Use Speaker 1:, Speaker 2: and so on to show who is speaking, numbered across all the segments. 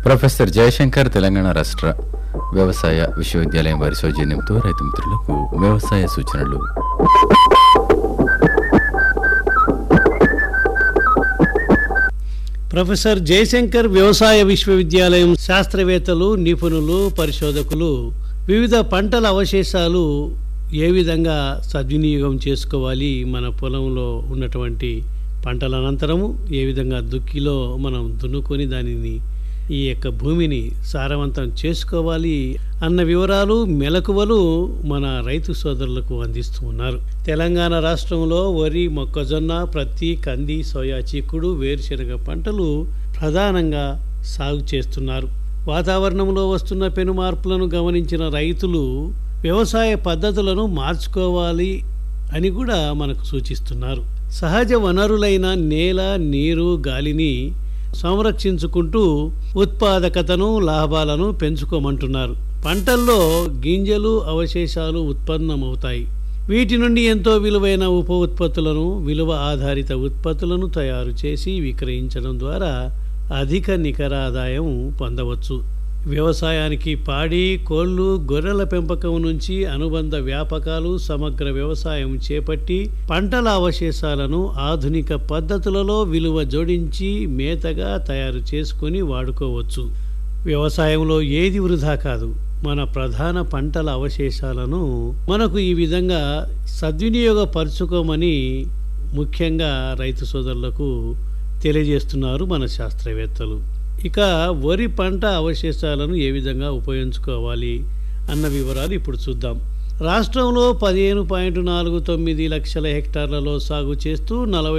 Speaker 1: Professor Jayashankar Telangana రాష్ట్ర వ్యవసాయ విశ్వవిద్యాలయం వారి సౌజన్యంతో రైతు మిత్రులకు వ్యవసాయ సూచనలు.
Speaker 2: ప్రొఫెసర్ జయశంకర్ వ్యవసాయ విశ్వవిద్యాలయం శాస్త్రవేత్తలు, నిపుణులు, పరిశోధకులు వివిధ పంటల అవశేషాలు ఏ విధంగా సద్వినియోగం చేసుకోవాలి, మన పొలంలో ఉన్నటువంటి పంటల అనంతరము ఏ విధంగా దుక్కిలో మనం దున్నుకొని దానిని ఈ యొక్క భూమిని సారవంతం చేసుకోవాలి అన్న వివరాలు, మెలకువలు మన రైతు సోదరులకు అందిస్తూ ఉన్నారు. తెలంగాణ రాష్ట్రంలో వరి, మొక్కజొన్న, ప్రత్తి, కంది, సోయా, చిక్కుడు, వేరుశెనగ పంటలు ప్రధానంగా సాగు చేస్తున్నారు. వాతావరణంలో వస్తున్న పెను మార్పులను గమనించిన రైతులు వ్యవసాయ పద్ధతులను మార్చుకోవాలి అని కూడా మనకు సూచిస్తున్నారు. సహజ వనరులైన నేల, నీరు, గాలిని సంరక్షించుకుంటూ ఉత్పాదకతను, లాభాలను పెంచుకోమంటున్నారు. పంటల్లో గింజలు, అవశేషాలు ఉత్పన్నమవుతాయి. వీటి నుండి ఎంతో విలువైన ఉప ఉత్పత్తులను, విలువ ఆధారిత ఉత్పత్తులను తయారు చేసి విక్రయించడం ద్వారా అధిక నికర ఆదాయం పొందవచ్చు. వ్యవసాయానికి పాడి, కోళ్లు, గొర్రెల పెంపకం నుంచి అనుబంధ వ్యాపకాలు, సమగ్ర వ్యవసాయం చేపట్టి పంటల అవశేషాలను ఆధునిక పద్ధతులలో విలువ జోడించి మేతగా తయారు చేసుకొని వాడుకోవచ్చు. వ్యవసాయంలో ఏది వృధా కాదు. మన ప్రధాన పంటల అవశేషాలను మనకు ఈ విధంగా సద్వినియోగపరుచుకోమని ముఖ్యంగా రైతు సోదరులకు తెలియజేస్తున్నారు మన శాస్త్రవేత్తలు. ఇక వరి పంట అవశేషాలను ఏ విధంగా ఉపయోగించుకోవాలి అన్న వివరాలు ఇప్పుడు చూద్దాం. రాష్ట్రంలో 15.49 లక్షల హెక్టార్లలో సాగు చేస్తూ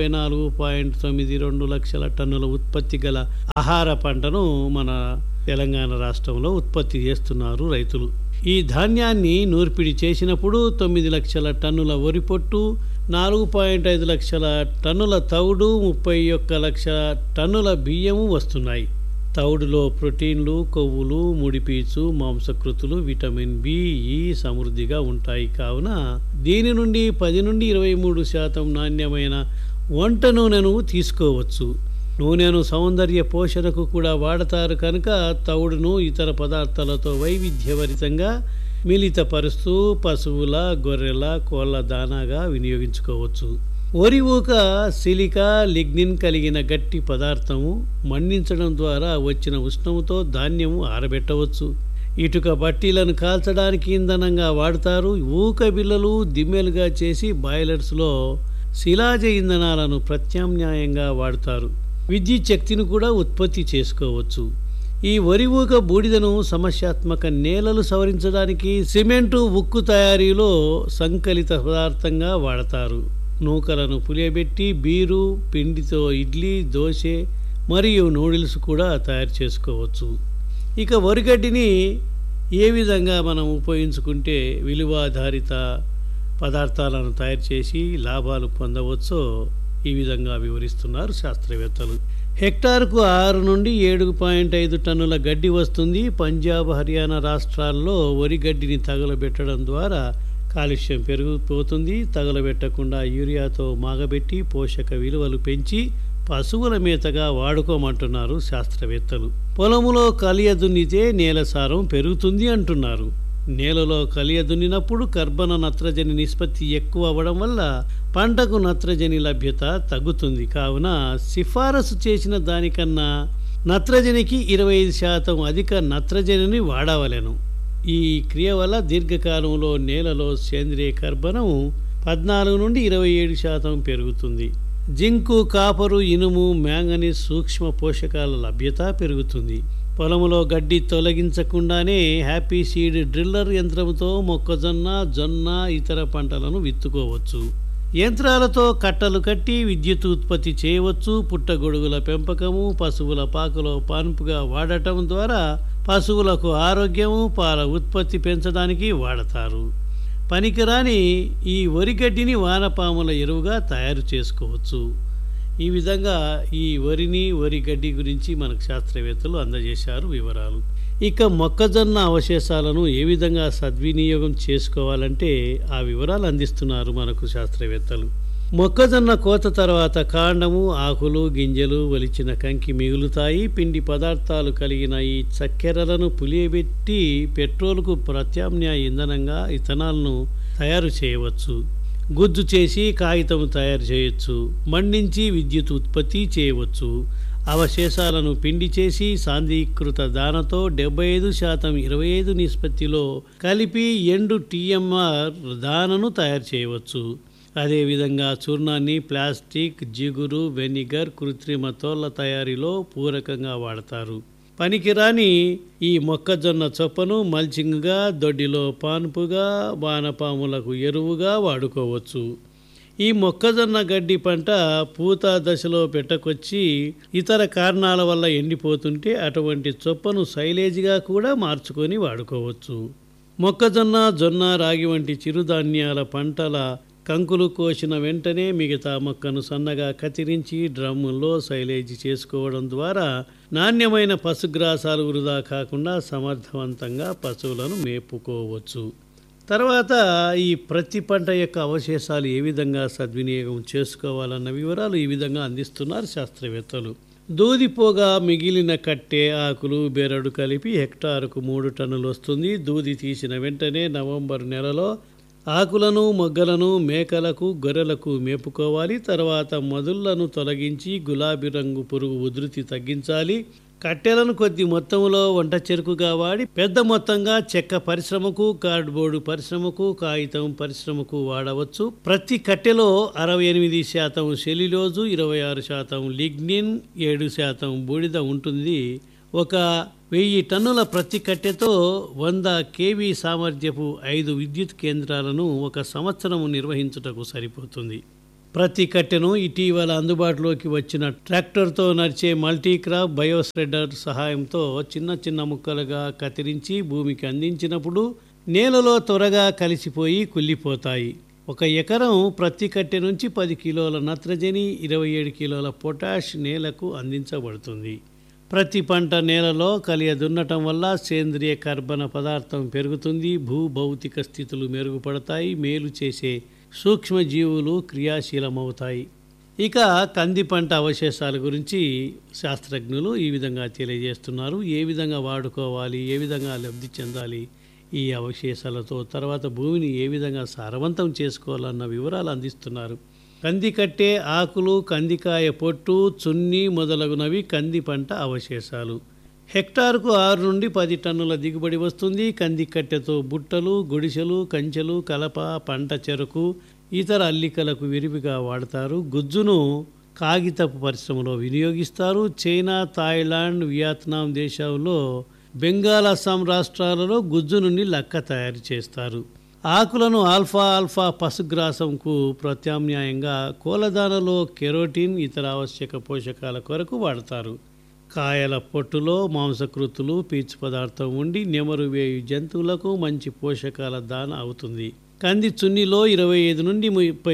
Speaker 2: 44.92 లక్షల టన్నుల ఉత్పత్తి గల ఆహార పంటను మన తెలంగాణ రాష్ట్రంలో ఉత్పత్తి చేస్తున్నారు రైతులు. ఈ ధాన్యాన్ని నూర్పిడి చేసినప్పుడు 9 లక్షల టన్నుల వరి పొట్టు, 4.5 లక్షల టన్నుల తౌడు, 31 లక్షల టన్నుల బియ్యము వస్తున్నాయి. తౌడులో ప్రోటీన్లు, కొవ్వులు, ముడిపీచు, మాంసకృతులు, విటమిన్ బి, ఈ సమృద్ధిగా ఉంటాయి. కావున దీని నుండి 10 నుండి 23% నాణ్యమైన వంట నూనెను తీసుకోవచ్చు. నూనెను సౌందర్య పోషణకు కూడా వాడతారు కనుక తౌడును ఇతర పదార్థాలతో వైవిధ్యభరితంగా మిళితపరుస్తూ పశువుల, గొర్రెల, కోళ్ల దానాగా వినియోగించుకోవచ్చు. వరి ఊక సిలికా, లిగ్నిన్ కలిగిన గట్టి పదార్థము మండించడం ద్వారా వచ్చిన ఉష్ణంతో ధాన్యము ఆరబెట్టవచ్చు. ఇటుక బట్టీలను కాల్చడానికి ఇంధనంగా వాడతారు. ఊక బిళ్ళలు దిమ్మెలుగా చేసి బాయిలర్స్లో శిలాజ ఇంధనాలను ప్రత్యామ్నాయంగా వాడతారు. విద్యుత్ శక్తిని కూడా ఉత్పత్తి చేసుకోవచ్చు. ఈ వరి ఊక బూడిదను సమస్యాత్మక నేలలు సవరించడానికి, సిమెంటు, ఉక్కు తయారీలో సంకలిత పదార్థంగా వాడతారు. నూకలను పులియబెట్టి బీరు, పిండితో ఇడ్లీ, దోశ మరియు నూడిల్స్ కూడా తయారు చేసుకోవచ్చు. ఇక వరిగడ్డిని ఏ విధంగా మనం ఉపయోగించుకుంటే విలువాధారిత పదార్థాలను తయారు చేసి లాభాలు పొందవచ్చో ఈ విధంగా వివరిస్తున్నారు శాస్త్రవేత్తలు. హెక్టార్కు 6 నుండి 7.5 టన్నుల గడ్డి వస్తుంది. పంజాబ్, హర్యానా రాష్ట్రాల్లో వరి గడ్డిని తగలబెట్టడం ద్వారా కాలుష్యం పెరిగిపోతుంది. తగలబెట్టకుండా యూరియాతో మాగబెట్టి పోషక విలువలు పెంచి పశువుల మేతగా వాడుకోమంటున్నారు శాస్త్రవేత్తలు. పొలములో కలియ దున్నితే నేల సారం పెరుగుతుంది అంటున్నారు. నేలలో కలియ దున్నినప్పుడు కర్బన, నత్రజని నిష్పత్తి ఎక్కువ అవ్వడం వల్ల పంటకు నత్రజని లభ్యత తగ్గుతుంది. కావున సిఫారసు చేసిన దానికన్నా నత్రజనికి 25% అధిక నత్రజనిని వాడవలెను. ఈ క్రియ వల్ల దీర్ఘకాలంలో నేలలో సేంద్రియ కర్బనం 14 నుండి 27% పెరుగుతుంది. జింకు, కాపరు, ఇనుము, మ్యాంగనీస్, సూక్ష్మ పోషకాల లభ్యత పెరుగుతుంది. పొలములో గడ్డి తొలగించకుండానే హ్యాపీ సీడ్ డ్రిల్లర్ యంత్రంతో మొక్కజొన్న, జొన్న, ఇతర పంటలను విత్తుకోవచ్చు. యంత్రాలతో కట్టలు కట్టి విద్యుత్ ఉత్పత్తి చేయవచ్చు. పుట్టగొడుగుల పెంపకము, పశువుల పాకలో పాన్పుగా వాడటం ద్వారా పశువులకు ఆరోగ్యము, పాల ఉత్పత్తి పెంచడానికి వాడతారు. పనికిరాని ఈ వరిగడ్డిని వానపాముల ఎరువుగా తయారు చేసుకోవచ్చు. ఈ విధంగా ఈ వరి గడ్డి గురించి మనకు శాస్త్రవేత్తలు అందజేశారు వివరాలు. ఇక మొక్కజొన్న అవశేషాలను ఏ విధంగా సద్వినియోగం చేసుకోవాలంటే ఆ వివరాలు అందిస్తున్నారు మనకు శాస్త్రవేత్తలు. మొక్కజొన్న కోత తర్వాత కాండము, ఆకులు, గింజలు, వలిచిన కంకి మిగులుతాయి. పిండి పదార్థాలు కలిగిన ఈ చక్కెరలను పులియబెట్టి పెట్రోల్కు ప్రత్యామ్నాయ ఇంధనంగా ఇథనాల్ను తయారు చేయవచ్చు. గుజ్జు చేసి కాగితం తయారు చేయవచ్చు. మండించి విద్యుత్ ఉత్పత్తి చేయవచ్చు. అవశేషాలను పిండి చేసి సాంద్రీకృత దానతో 75% 25 నిష్పత్తిలో కలిపి ఎండు టీఎంఆర్ దానను తయారు చేయవచ్చు. అదేవిధంగా చూర్ణాన్ని ప్లాస్టిక్, జిగురు, వెనిగర్, కృత్రిమ తోళ్ల తయారీలో పూరకంగా వాడతారు. పనికిరాని ఈ మొక్కజొన్న చొప్పను మల్చింగ్గా, దొడ్డిలో పాన్పుగా, వానపాములకు ఎరువుగా వాడుకోవచ్చు. ఈ మొక్కజొన్న గడ్డి పంట పూత దశలో పెట్టకొచ్చి ఇతర కారణాల వల్ల ఎండిపోతుంటే అటువంటి చొప్పను సైలేజ్గా కూడా మార్చుకొని వాడుకోవచ్చు. మొక్కజొన్న, జొన్న, రాగి వంటి చిరుధాన్యాల పంటల కంకులు కోసిన వెంటనే మిగతా మొక్కను సన్నగా కత్తిరించి డ్రమ్ముల్లో సైలేజ్ చేసుకోవడం ద్వారా నాణ్యమైన పశుగ్రాసాలు వృధా కాకుండా సమర్థవంతంగా పశువులను మేపుకోవచ్చు. తర్వాత ఈ ప్రతి పంట యొక్క అవశేషాలు ఏ విధంగా సద్వినియోగం చేసుకోవాలన్న వివరాలు ఈ విధంగా అందిస్తున్నారు శాస్త్రవేత్తలు. దూదిపోగా మిగిలిన కట్టె, ఆకులు, బెరడు కలిపి హెక్టారుకు 3 టన్నులు వస్తుంది. దూది తీసిన వెంటనే నవంబర్ నెలలో ఆకులను, మొగ్గలను మేకలకు, గొర్రెలకు మేపుకోవాలి. తర్వాత మొదళ్లను తొలగించి గులాబీ రంగు పురుగు ఉధృతి తగ్గించాలి. కట్టెలను కొద్ది మొత్తంలో వంట చెరుకుగా వాడి పెద్ద మొత్తంగా చెక్క పరిశ్రమకు, కార్డ్బోర్డు పరిశ్రమకు, కాగితం పరిశ్రమకు వాడవచ్చు. ప్రతి కట్టెలో 68% సెల్యులోజు, 26% లిగ్నిన్, 7% బూడిద ఉంటుంది. ఒక 1000 టన్నుల ప్రతి కట్టెతో 100 kV సామర్థ్యపు 5 విద్యుత్ కేంద్రాలను ఒక సంవత్సరం నిర్వహించుటకు సరిపోతుంది. ప్రతి కట్టెను ఇటీవల అందుబాటులోకి వచ్చిన ట్రాక్టర్తో నడిచే మల్టీక్రాప్ బయోస్ప్రెడర్ సహాయంతో చిన్న చిన్న ముక్కలుగా కత్తిరించి భూమికి అందించినప్పుడు నేలలో త్వరగా కలిసిపోయి కుళ్ళిపోతాయి. 1 ఎకరం ప్రతి కట్టె నుంచి 10 కిలోల నత్రజని, 27 కిలోల పొటాష్ నేలకు అందించబడుతుంది. ప్రతి పంట నేలలో కలియదున్నటం వల్ల సేంద్రియ కర్బన పదార్థం పెరుగుతుంది. భూభౌతిక స్థితులు మెరుగుపడతాయి. మేలు చేసే సూక్ష్మజీవులు క్రియాశీలమవుతాయి. ఇక కంది పంట అవశేషాల గురించి శాస్త్రజ్ఞులు ఈ విధంగా తెలియజేస్తున్నారు. ఏ విధంగా వాడుకోవాలి, ఏ విధంగా లబ్ధి చెందాలి ఈ అవశేషాలతో, తర్వాత భూమిని ఏ విధంగా సారవంతం చేసుకోవాలన్న వివరాలు అందిస్తున్నారు. కంది కట్టె, ఆకులు, కందికాయ పొట్టు, చున్ని మొదలగునవి కంది పంట అవశేషాలు. హెక్టారుకు 6 నుండి 10 టన్నుల దిగుబడి వస్తుంది. కంది కట్టెతో బుట్టలు, గుడిసెలు, కంచెలు, కలప, పంట చెరకు, ఇతర అల్లికలకు విరివిగా వాడతారు. గుజ్జును కాగితపు పరిశ్రమలో వినియోగిస్తారు. చైనా, థాయిలాండ్, వియత్నాం దేశాల్లో, బెంగాల్, అస్సాం రాష్ట్రాలలో గుజ్జు నుండి లక్క తయారు చేస్తారు. ఆకులను ఆల్ఫా పశుగ్రాసంకు ప్రత్యామ్నాయంగా కోలదానలో కెరోటిన్, ఇతర ఆవశ్యక పోషకాల కొరకు వాడతారు. కాయల పొట్టులో మాంసకృతులు, పీచు పదార్థం ఉండి నెమరు వేయు జంతువులకు మంచి పోషకాల దాన అవుతుంది. కంది చున్నిలో 25 నుండి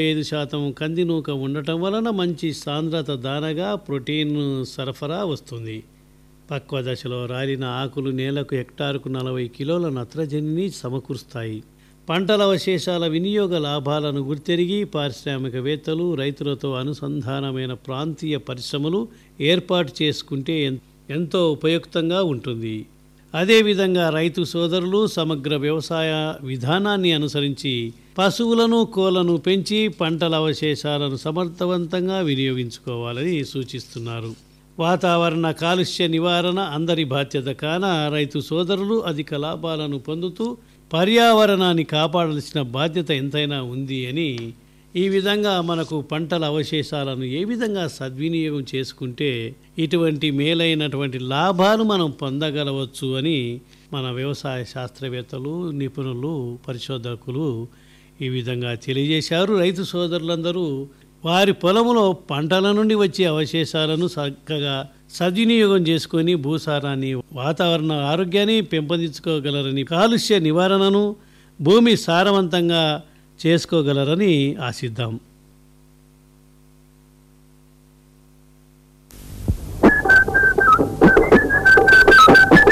Speaker 2: 35% కంది నూక ఉండటం వలన మంచి సాంద్రత దానగా ప్రోటీన్ సరఫరా వస్తుంది. పక్వ దశలో రాలిన ఆకులు నేలకు హెక్టారుకు 40 కిలోల నత్రజనిని సమకూరుస్తాయి. పంటల అవశేషాల వినియోగ లాభాలను గుర్తెరిగి పారిశ్రామికవేత్తలు రైతులతో అనుసంధానమైన ప్రాంతీయ పరిశ్రమలు ఏర్పాటు చేసుకుంటే ఎంతో ఉపయుక్తంగా ఉంటుంది. అదేవిధంగా రైతు సోదరులు సమగ్ర వ్యవసాయ విధానాన్ని అనుసరించి పశువులను, కోళ్లను పెంచి పంటల అవశేషాలను సమర్థవంతంగా వినియోగించుకోవాలని సూచిస్తున్నారు. వాతావరణ కాలుష్య నివారణ అందరి బాధ్యత కాన రైతు సోదరులు అధిక లాభాలను పొందుతూ పర్యావరణాన్ని కాపాడాల్సిన బాధ్యత ఎంతైనా ఉంది అని, ఈ విధంగా మనకు పంటల అవశేషాలను ఏ విధంగా సద్వినియోగం చేసుకుంటే ఇటువంటి మేలైనటువంటి లాభాలు మనం పొందగలవచ్చు అని మన వ్యవసాయ శాస్త్రవేత్తలు, నిపుణులు, పరిశోధకులు ఈ విధంగా తెలియజేశారు. రైతు సోదరులందరూ వారి పొలంలో పంటల నుండి వచ్చే అవశేషాలను చక్కగా సద్వినియోగం చేసుకొని భూసారాన్ని, వాతావరణ ఆరోగ్యాన్ని పెంపొందించుకోగలరని, కాలుష్య నివారణను, భూమి సారవంతంగా చేసుకోగలరని ఆశిద్దాం.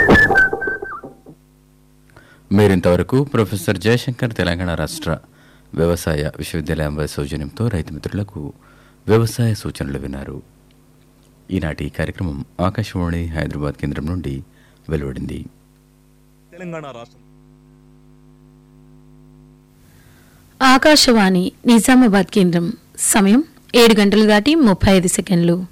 Speaker 1: మీరింతవరకు ప్రొఫెసర్ జయశంకర్ తెలంగాణ రాష్ట్ర వ్యవసాయ విశ్వవిద్యాలయం వారి సౌజన్యంతో రైతు మిత్రులకు వ్యవసాయ సూచనలు విన్నారు. ఈనాటి కార్యక్రమం ఆకాశవాణి హైదరాబాద్ కేంద్రం నుండి వెలువడింది.
Speaker 3: తెలంగాణ రాష్ట్రం
Speaker 4: ఆకాశవాణి నిజామాబాద్ కేంద్రం. సమయం 7 గంటలు దాటి 35 సెకండ్లు.